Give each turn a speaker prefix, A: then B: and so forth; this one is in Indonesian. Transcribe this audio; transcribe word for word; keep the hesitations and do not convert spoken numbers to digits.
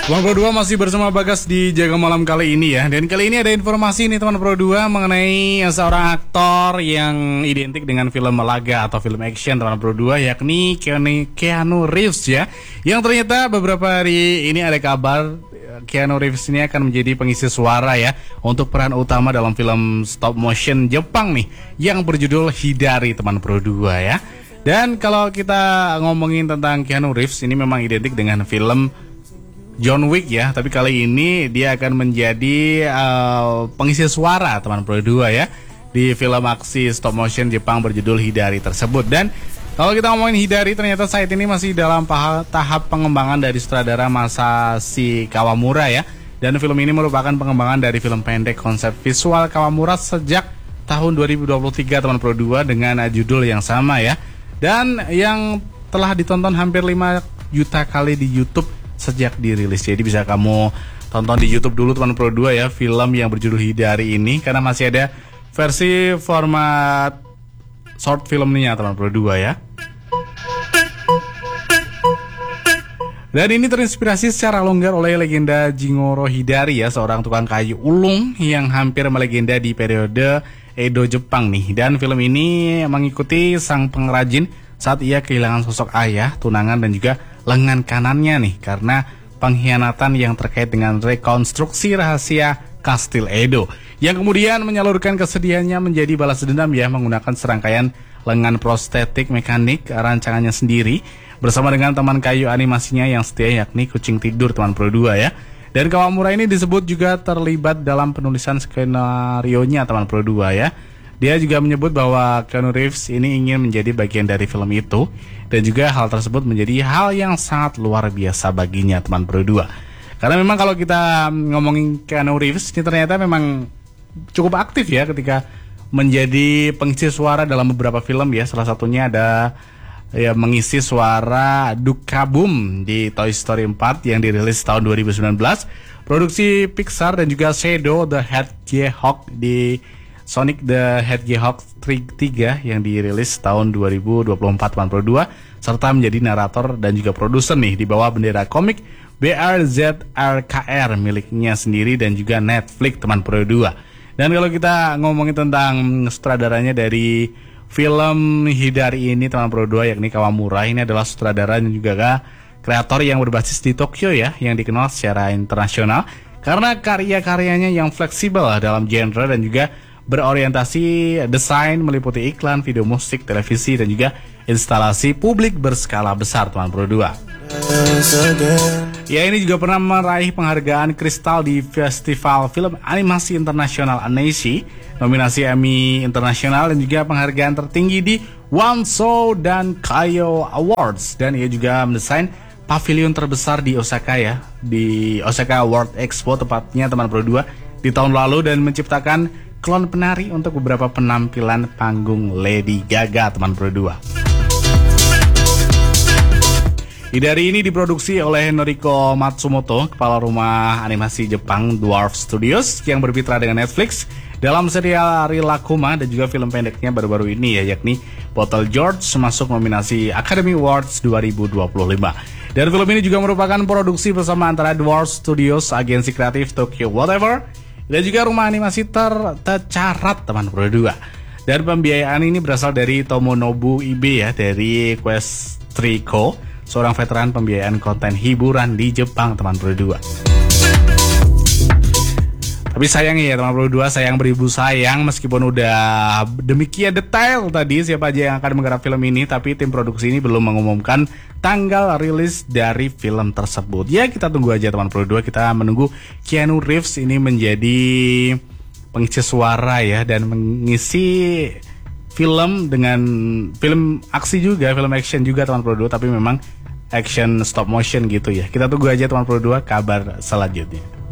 A: Teman Pro dua masih bersama Bagas di Jaga Malam kali ini ya. Dan kali ini ada informasi nih teman Pro dua mengenai seorang aktor yang identik dengan film laga atau film action teman Pro dua, yakni Keanu, Keanu Reeves ya. Yang ternyata beberapa hari ini ada kabar Keanu Reeves ini akan menjadi pengisi suara ya untuk peran utama dalam film stop motion Jepang nih yang berjudul Hidari teman Pro dua ya. Dan kalau kita ngomongin tentang Keanu Reeves, ini memang identik dengan film John Wick ya, tapi kali ini dia akan menjadi uh, pengisi suara teman Pro dua ya di film aksi stop motion Jepang berjudul Hidari tersebut. Dan kalau kita ngomongin Hidari, ternyata saat ini masih dalam tahap pengembangan dari sutradara Masashi Kawamura ya. Dan film ini merupakan pengembangan dari film pendek konsep visual Kawamura sejak tahun dua ribu dua puluh tiga teman Pro dua dengan judul yang sama ya. Dan yang telah ditonton hampir lima juta kali di YouTube sejak dirilis. Jadi bisa kamu tonton di YouTube dulu teman Pro dua ya, film yang berjudul Hidari ini, karena masih ada versi format short filmnya teman Pro dua ya. Dan ini terinspirasi secara longgar oleh legenda Jingoro Hidari ya, seorang tukang kayu ulung yang hampir melegenda di periode Edo Jepang nih. Dan film ini mengikuti sang pengrajin saat ia kehilangan sosok ayah, tunangan dan juga lengan kanannya nih karena pengkhianatan yang terkait dengan rekonstruksi rahasia Kastil Edo, yang kemudian menyalurkan kesedihannya menjadi balas dendam ya menggunakan serangkaian lengan prostetik mekanik rancangannya sendiri bersama dengan teman kayu animasinya yang setia yakni Kucing Tidur teman Pro dua ya. Dan Kawamura ini disebut juga terlibat dalam penulisan skenario-nya teman Pro dua ya. Dia juga menyebut bahwa Keanu Reeves ini ingin menjadi bagian dari film itu, dan juga hal tersebut menjadi hal yang sangat luar biasa baginya teman Pro dua. Karena memang kalau kita ngomongin Keanu Reeves ini ternyata memang cukup aktif ya ketika menjadi pengisi suara dalam beberapa film ya. Salah satunya ada ya mengisi suara Duka Boom di Toy Story empat yang dirilis tahun dua ribu sembilan belas, produksi Pixar, dan juga Shadow the Hedgehog di Sonic the Hedgehog tiga yang dirilis tahun dua ribu dua puluh empat teman Pro dua, serta menjadi narator dan juga produser nih di bawah bendera komik B R Z R K R miliknya sendiri dan juga Netflix teman Pro dua. Dan kalau kita ngomongin tentang sutradaranya dari film Hidari ini teman Pro dua yakni Kawamura, ini adalah sutradara dan juga kreator yang berbasis di Tokyo ya, yang dikenal secara internasional karena karya-karyanya yang fleksibel dalam genre dan juga berorientasi desain meliputi iklan, video musik, televisi, dan juga instalasi publik berskala besar teman Pro dua. Ya, ini juga pernah meraih penghargaan kristal di Festival Film Animasi Internasional Annecy, nominasi Emmy Internasional, dan juga penghargaan tertinggi di Wanso dan Kayo Awards. Dan ia juga mendesain pavilion terbesar di Osaka ya, di Osaka World Expo tepatnya teman Pro dua di tahun lalu, dan menciptakan klon penari untuk beberapa penampilan panggung Lady Gaga teman Pro dua. Hidari ini diproduksi oleh Noriko Matsumoto, kepala rumah animasi Jepang Dwarf Studios yang bermitra dengan Netflix dalam serial Rilakkuma, dan juga film pendeknya baru-baru ini ya, yakni Bottle George masuk nominasi Academy Awards dua ribu dua puluh lima. Dan film ini juga merupakan produksi bersama antara Dwarf Studios, agensi kreatif Tokyo Whatever, dan juga rumah animasi ter tercarat teman Pro dua. Dan pembiayaan ini berasal dari Tomonobu Ibe ya, dari Quest tiga Co, seorang veteran pembiayaan konten hiburan di Jepang teman Pro dua. Tapi sayang ya teman Pro dua, sayang beribu sayang, meskipun udah demikian detail tadi siapa aja yang akan menggarap film ini, tapi tim produksi ini belum mengumumkan tanggal rilis dari film tersebut. Ya, kita tunggu aja teman Pro dua, kita menunggu Keanu Reeves ini menjadi pengisi suara ya, dan mengisi film dengan film aksi juga, film action juga teman Pro dua, tapi memang action stop motion gitu ya. Kita tunggu aja teman Pro dua kabar selanjutnya.